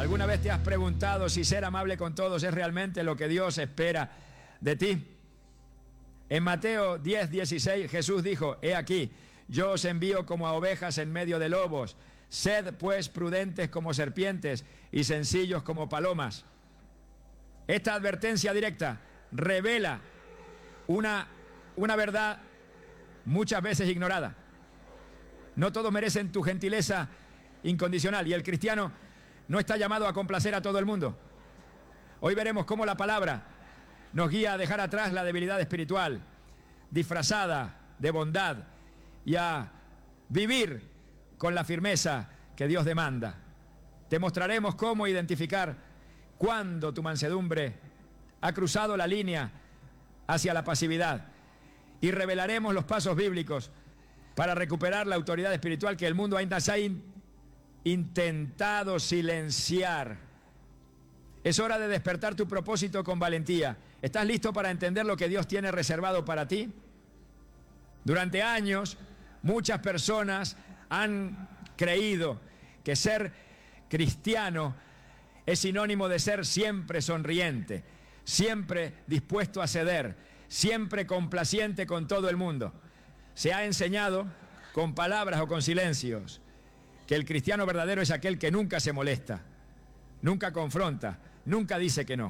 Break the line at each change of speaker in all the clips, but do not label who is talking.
¿Alguna vez te has preguntado si ser amable con todos es realmente lo que Dios espera de ti? En Mateo 10:16 Jesús dijo: he aquí, yo os envío como a ovejas en medio de lobos. Sed pues prudentes como serpientes y sencillos como palomas. Esta advertencia directa revela una verdad muchas veces ignorada. No todos merecen tu gentileza incondicional, y el cristiano no está llamado a complacer a todo el mundo. Hoy veremos cómo la palabra nos guía a dejar atrás la debilidad espiritual disfrazada de bondad y a vivir con la firmeza que Dios demanda. Te mostraremos cómo identificar cuando tu mansedumbre ha cruzado la línea hacia la pasividad, y revelaremos los pasos bíblicos para recuperar la autoridad espiritual que el mundo ainda se ha intentado silenciar. Es hora de despertar tu propósito con valentía. ¿Estás listo para entender lo que Dios tiene reservado para ti? Durante años, muchas personas han creído que ser cristiano es sinónimo de ser siempre sonriente, siempre dispuesto a ceder, siempre complaciente con todo el mundo. Se ha enseñado, con palabras o con silencios, que el cristiano verdadero es aquel que nunca se molesta, nunca confronta, nunca dice que no.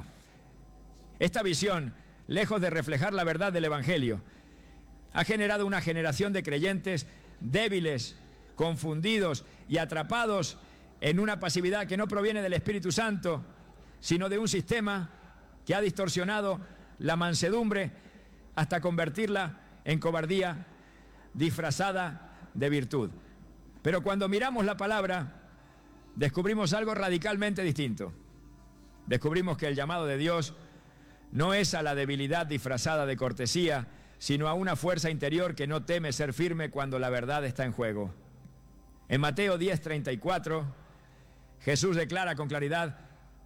Esta visión, lejos de reflejar la verdad del Evangelio, ha generado una generación de creyentes débiles, confundidos y atrapados en una pasividad que no proviene del Espíritu Santo, sino de un sistema que ha distorsionado la mansedumbre hasta convertirla en cobardía disfrazada de virtud. Pero cuando miramos la palabra, descubrimos algo radicalmente distinto. Descubrimos que el llamado de Dios no es a la debilidad disfrazada de cortesía, sino a una fuerza interior que no teme ser firme cuando la verdad está en juego. En Mateo 10:34, Jesús declara con claridad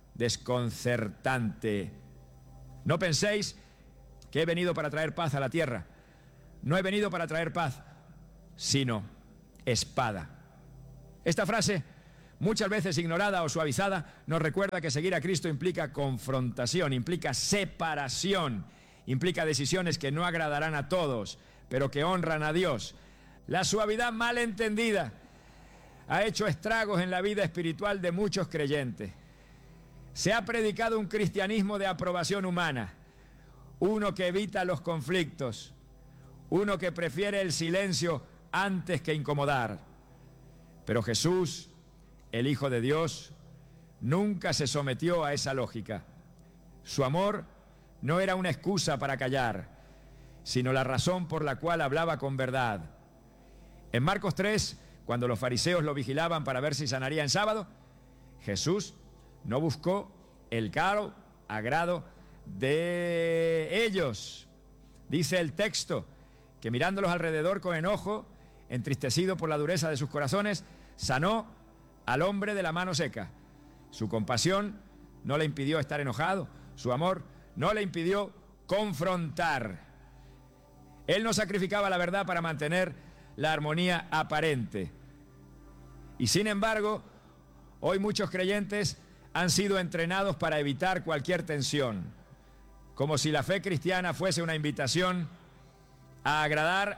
desconcertante: no penséis que he venido para traer paz a la tierra. No he venido para traer paz, sino espada. Esta frase, muchas veces ignorada o suavizada, nos recuerda que seguir a Cristo implica confrontación, implica separación, implica decisiones que no agradarán a todos, pero que honran a Dios. La suavidad mal entendida ha hecho estragos en la vida espiritual de muchos creyentes. Se ha predicado un cristianismo de aprobación humana, uno que evita los conflictos, uno que prefiere el silencio antes que incomodar. Pero Jesús, el Hijo de Dios, nunca se sometió a esa lógica. Su amor no era una excusa para callar, sino la razón por la cual hablaba con verdad. En Marcos 3, cuando los fariseos lo vigilaban para ver si sanaría en sábado, Jesús no buscó el caro agrado de ellos. Dice el texto que mirándolos alrededor con enojo, entristecido por la dureza de sus corazones, sanó al hombre de la mano seca. Su compasión no le impidió estar enojado, su amor no le impidió confrontar. Él no sacrificaba la verdad para mantener la armonía aparente. Y sin embargo, hoy muchos creyentes han sido entrenados para evitar cualquier tensión, como si la fe cristiana fuese una invitación a agradar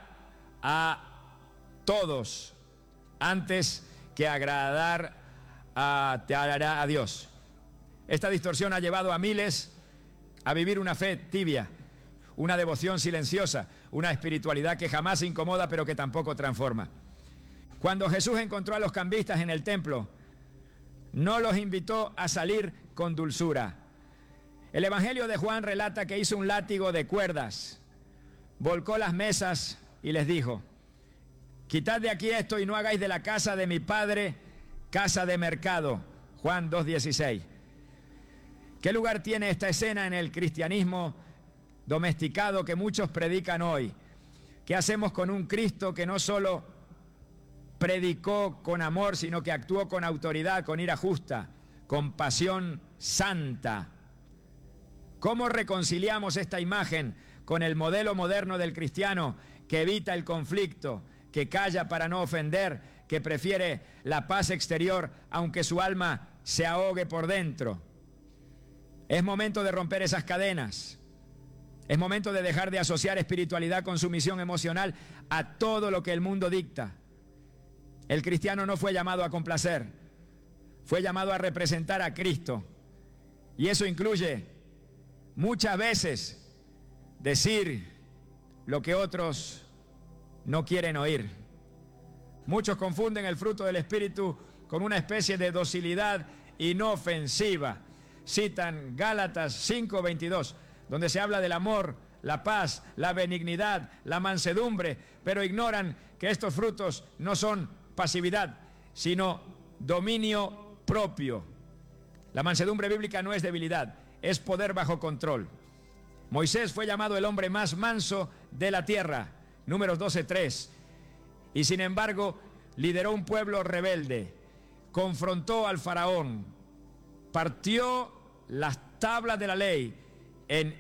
a todos antes que agradar a Dios. Esta distorsión ha llevado a miles a vivir una fe tibia, una devoción silenciosa, una espiritualidad que jamás incomoda pero que tampoco transforma. Cuando Jesús encontró a los cambistas en el templo, no los invitó a salir con dulzura. El Evangelio de Juan relata que hizo un látigo de cuerdas, volcó las mesas y les dijo: quitad de aquí esto y no hagáis de la casa de mi padre casa de mercado. Juan 2:16. ¿Qué lugar tiene esta escena en el cristianismo domesticado que muchos predican hoy? ¿Qué hacemos con un Cristo que no solo predicó con amor, sino que actuó con autoridad, con ira justa, con pasión santa? ¿Cómo reconciliamos esta imagen con el modelo moderno del cristiano que evita el conflicto, que calla para no ofender, que prefiere la paz exterior aunque su alma se ahogue por dentro. Es momento de romper esas cadenas. Es momento de dejar de asociar espiritualidad con sumisión emocional a todo lo que el mundo dicta. El cristiano no fue llamado a complacer, fue llamado a representar a Cristo. Y eso incluye muchas veces decir lo que otros no quieren oír. Muchos confunden el fruto del Espíritu con una especie de docilidad inofensiva. Citan Gálatas 5:22, donde se habla del amor, la paz, la benignidad, la mansedumbre, pero ignoran que estos frutos no son pasividad, sino dominio propio. La mansedumbre bíblica no es debilidad, es poder bajo control. Moisés fue llamado el hombre más manso de la tierra, Números 12:3, y sin embargo lideró un pueblo rebelde, confrontó al faraón, partió las tablas de la ley en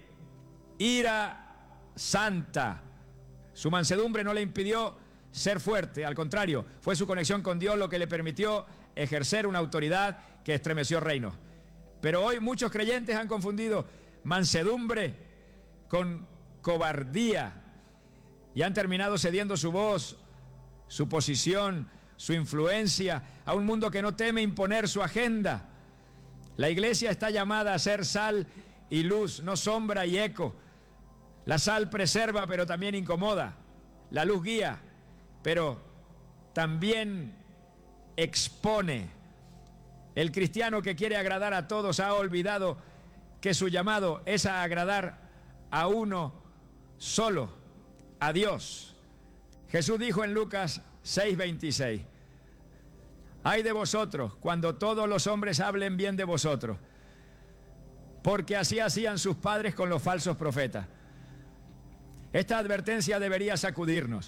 ira santa. Su mansedumbre no le impidió ser fuerte, al contrario, fue su conexión con Dios lo que le permitió ejercer una autoridad que estremeció reinos. Pero hoy muchos creyentes han confundido mansedumbre con cobardía y han terminado cediendo su voz, su posición, su influencia a un mundo que no teme imponer su agenda. La iglesia está llamada a ser sal y luz, no sombra y eco. La sal preserva, pero también incomoda. La luz guía, pero también expone. El cristiano que quiere agradar a todos ha olvidado que su llamado es a agradar a uno solo, a Dios. Jesús dijo en Lucas 6:26, ay de vosotros cuando todos los hombres hablen bien de vosotros, porque así hacían sus padres con los falsos profetas. Esta advertencia debería sacudirnos.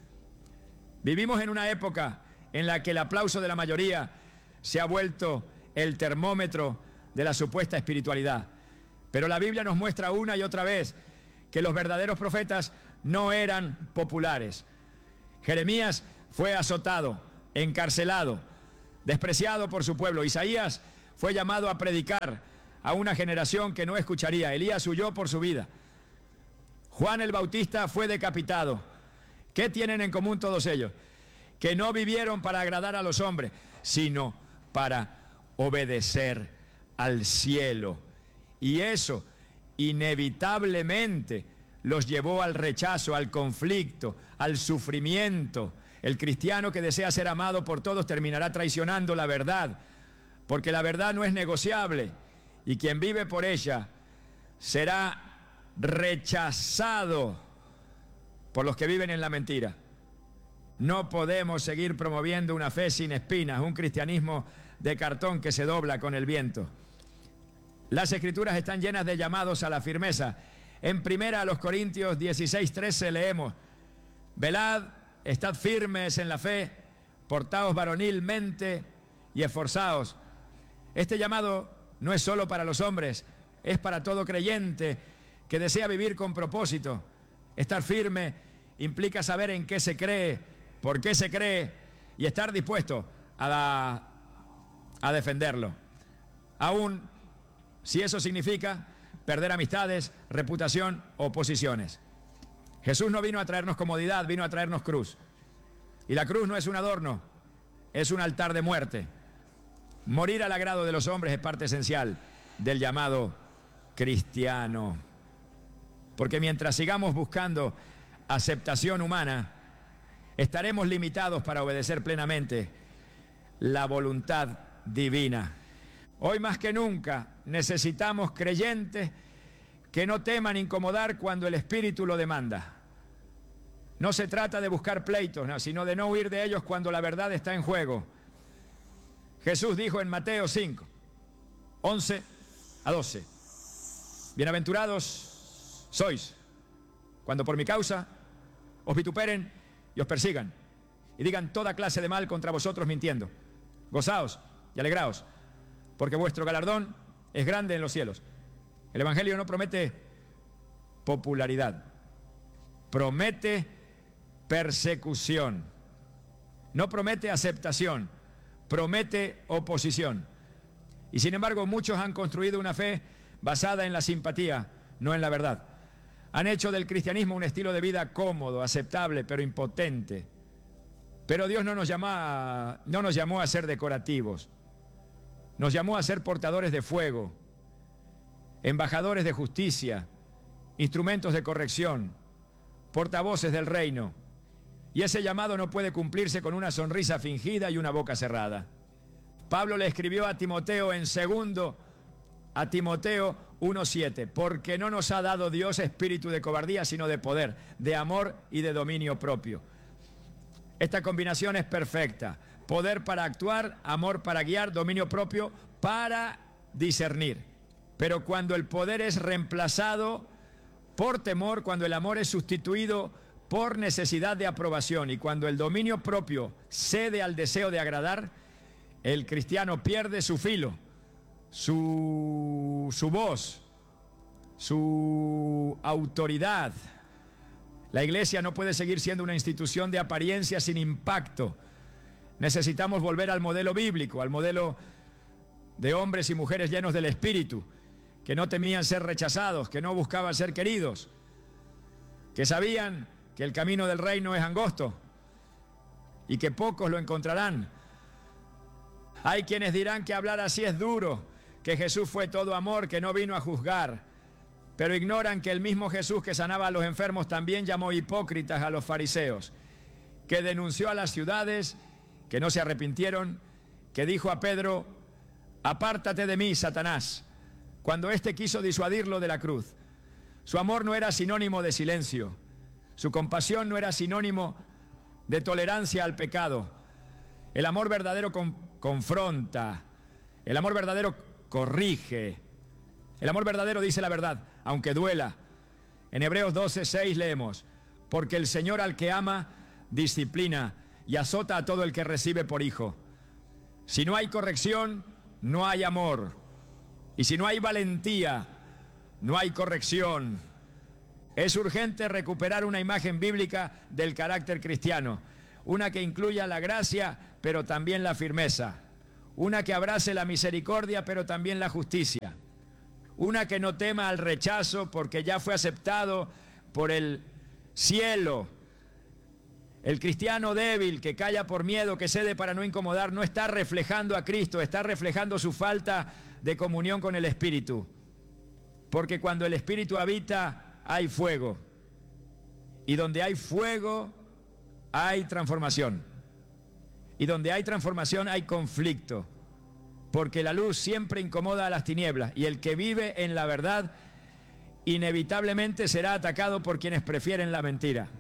Vivimos en una época en la que el aplauso de la mayoría se ha vuelto el termómetro de la supuesta espiritualidad. Pero la Biblia nos muestra una y otra vez que los verdaderos profetas no eran populares. Jeremías fue azotado, encarcelado, despreciado por su pueblo. Isaías fue llamado a predicar a una generación que no escucharía. Elías huyó por su vida. Juan el Bautista fue decapitado. ¿Qué tienen en común todos ellos? Que no vivieron para agradar a los hombres, sino para obedecer al cielo. Y eso inevitablemente los llevó al rechazo, al conflicto, al sufrimiento. El cristiano que desea ser amado por todos terminará traicionando la verdad, porque la verdad no es negociable, y quien vive por ella será rechazado por los que viven en la mentira. No podemos seguir promoviendo una fe sin espinas, un cristianismo de cartón que se dobla con el viento. Las Escrituras están llenas de llamados a la firmeza. En 1 Corintios 16:13 leemos, velad, estad firmes en la fe, portaos varonilmente y esforzaos. Este llamado no es solo para los hombres, es para todo creyente que desea vivir con propósito. Estar firme implica saber en qué se cree, por qué se cree y estar dispuesto a defenderlo. Aún si eso significa perder amistades, reputación o posiciones. Jesús no vino a traernos comodidad, vino a traernos cruz. Y la cruz no es un adorno, es un altar de muerte. Morir al agrado de los hombres es parte esencial del llamado cristiano. Porque mientras sigamos buscando aceptación humana, estaremos limitados para obedecer plenamente la voluntad divina. Hoy más que nunca necesitamos creyentes que no teman incomodar cuando el Espíritu lo demanda. No se trata de buscar pleitos, no, sino de no huir de ellos cuando la verdad está en juego. Jesús dijo en Mateo 5, 11 a 12, bienaventurados sois cuando por mi causa os vituperen y os persigan y digan toda clase de mal contra vosotros mintiendo. Gozaos y alegraos, porque vuestro galardón es grande en los cielos. El Evangelio no promete popularidad, promete persecución, no promete aceptación, promete oposición. Y sin embargo, muchos han construido una fe basada en la simpatía, no en la verdad. Han hecho del cristianismo un estilo de vida cómodo, aceptable, pero impotente. Pero Dios no nos llamó a ser decorativos. Nos llamó a ser portadores de fuego, embajadores de justicia, instrumentos de corrección, portavoces del reino. Y ese llamado no puede cumplirse con una sonrisa fingida y una boca cerrada. Pablo le escribió a Timoteo en 2 Timoteo 1:7, porque no nos ha dado Dios espíritu de cobardía, sino de poder, de amor y de dominio propio. Esta combinación es perfecta. Poder para actuar, amor para guiar, dominio propio para discernir. Pero cuando el poder es reemplazado por temor, cuando el amor es sustituido por necesidad de aprobación y cuando el dominio propio cede al deseo de agradar, el cristiano pierde su filo, su voz, su autoridad. La iglesia no puede seguir siendo una institución de apariencia sin impacto. Necesitamos volver al modelo bíblico, al modelo de hombres y mujeres llenos del Espíritu, que no temían ser rechazados, que no buscaban ser queridos, que sabían que el camino del reino es angosto y que pocos lo encontrarán. Hay quienes dirán que hablar así es duro, que Jesús fue todo amor, que no vino a juzgar, pero ignoran que el mismo Jesús que sanaba a los enfermos también llamó hipócritas a los fariseos, que denunció a las ciudades que no se arrepintieron, que dijo a Pedro: apártate de mí, Satanás, cuando éste quiso disuadirlo de la cruz. Su amor no era sinónimo de silencio, su compasión no era sinónimo de tolerancia al pecado. El amor verdadero confronta, el amor verdadero corrige, el amor verdadero dice la verdad, aunque duela. En Hebreos 12:6 leemos: porque el Señor al que ama disciplina y azota a todo el que recibe por hijo. Si no hay corrección, no hay amor. Y si no hay valentía, no hay corrección. Es urgente recuperar una imagen bíblica del carácter cristiano, una que incluya la gracia, pero también la firmeza, una que abrace la misericordia, pero también la justicia, una que no tema al rechazo porque ya fue aceptado por el cielo. El cristiano débil que calla por miedo, que cede para no incomodar, no está reflejando a Cristo, está reflejando su falta de comunión con el Espíritu. Porque cuando el Espíritu habita, hay fuego. Y donde hay fuego, hay transformación. Y donde hay transformación, hay conflicto. Porque la luz siempre incomoda a las tinieblas. Y el que vive en la verdad, inevitablemente será atacado por quienes prefieren la mentira.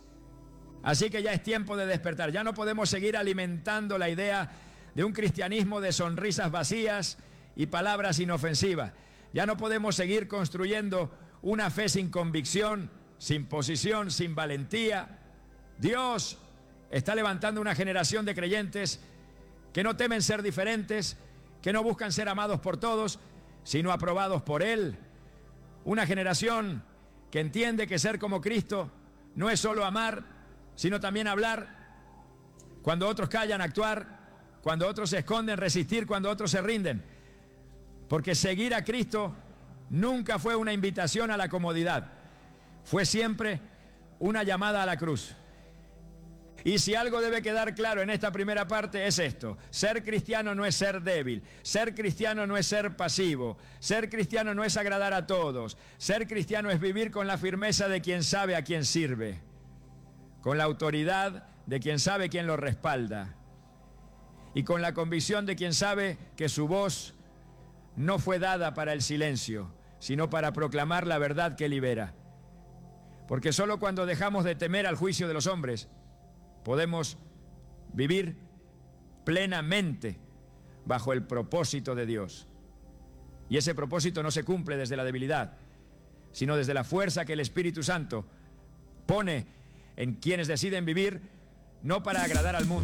Así que ya es tiempo de despertar. Ya no podemos seguir alimentando la idea de un cristianismo de sonrisas vacías y palabras inofensivas. Ya no podemos seguir construyendo una fe sin convicción, sin posición, sin valentía. Dios está levantando una generación de creyentes que no temen ser diferentes, que no buscan ser amados por todos, sino aprobados por Él. Una generación que entiende que ser como Cristo no es solo amar, sino también hablar, cuando otros callan, actuar, cuando otros se esconden, resistir, cuando otros se rinden. Porque seguir a Cristo nunca fue una invitación a la comodidad, fue siempre una llamada a la cruz. Y si algo debe quedar claro en esta primera parte es esto: ser cristiano no es ser débil, ser cristiano no es ser pasivo, ser cristiano no es agradar a todos, ser cristiano es vivir con la firmeza de quien sabe a quién sirve, con la autoridad de quien sabe quién lo respalda y con la convicción de quien sabe que su voz no fue dada para el silencio, sino para proclamar la verdad que libera. Porque solo cuando dejamos de temer al juicio de los hombres podemos vivir plenamente bajo el propósito de Dios. Y ese propósito no se cumple desde la debilidad, sino desde la fuerza que el Espíritu Santo pone en quienes deciden vivir no para agradar al mundo,